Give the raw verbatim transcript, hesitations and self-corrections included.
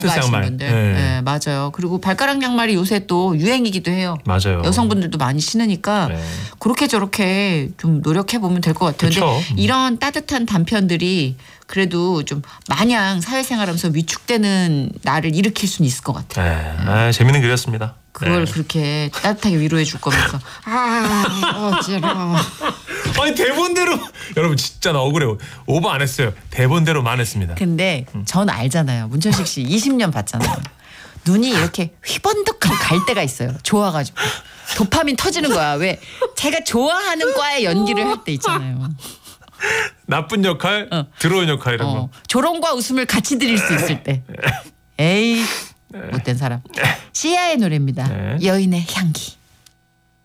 하시는 양말. 분들. 네. 네, 맞아요. 그리고 발가락 양말이 요새 또 유행이기도 해요. 맞아요. 여성분들도 많이 신으니까 네. 그렇게 저렇게 좀 노력해 보면 될 것 같아요. 그쵸. 근데 음. 이런 따뜻한 단편들이 그래도 좀 마냥 사회생활하면서 위축되는 나를 일으킬 수는 있을 것 같아요. 네. 아, 재밌는 글이었습니다. 그걸 네. 그렇게 따뜻하게 위로해 줄 거면서 아 어지러워. 아니 대본대로 여러분 진짜 나 억울해요. 오버 안 했어요. 대본대로만 했습니다. 근데 전 알잖아요. 문천식 씨 이십 년 봤잖아요. 눈이 이렇게 휘번득하고 갈 때가 있어요. 좋아가지고 도파민 터지는 거야. 왜 제가 좋아하는 과의 연기를 할 때 있잖아요. 나쁜 역할, 어. 들어온 역할 이런 어, 거. 조롱과 웃음을 같이 드릴 수 있을 때. 에이 못된 사람. 시아의 노래입니다. 네. 여인의 향기.